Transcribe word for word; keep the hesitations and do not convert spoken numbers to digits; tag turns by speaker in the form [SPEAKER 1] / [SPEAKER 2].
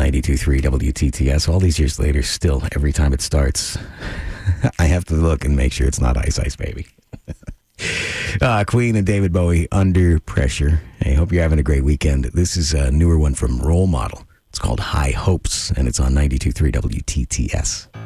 [SPEAKER 1] ninety-two point three W T T S. All these years later, still, every time it starts, I have to look and make sure it's not Ice Ice Baby. uh, Queen and David Bowie, Under Pressure. Hey, hope you're having a great weekend. This is a newer one from Role Model. It's called High Hopes, and it's on ninety-two point three W T T S.